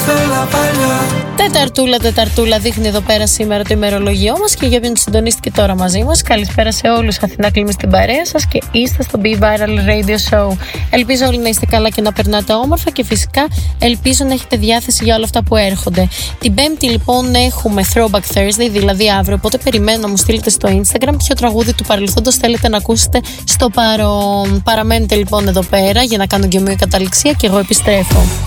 Τεταρτούλα δείχνει εδώ πέρα σήμερα το ημερολογιό μας και για όποιον συντονίστηκε τώρα μαζί μας. Καλησπέρα σε όλους. Αθηνά Κλίμη στην παρέα σας και είστε στο Be Viral Radio Show. Ελπίζω όλοι να είστε καλά και να περνάτε όμορφα και φυσικά ελπίζω να έχετε διάθεση για όλα αυτά που έρχονται. Την Πέμπτη λοιπόν έχουμε Throwback Thursday, δηλαδή αύριο. Οπότε περιμένω να μου στείλετε στο Instagram ποιο τραγούδι του παρελθόντος θέλετε να ακούσετε στο παρόν. Παραμένετε λοιπόν εδώ πέρα για να κάνω και μια καταληξία και εγώ επιστρέφω.